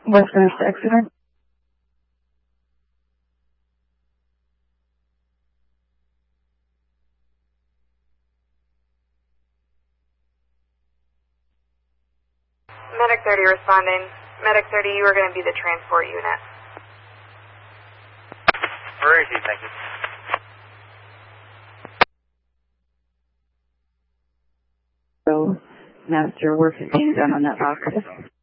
Westminster Exeter. Medic 30 responding. Medic 30, you are going to be the transport unit. Where is he? Thank you. So, master work is being done on that box.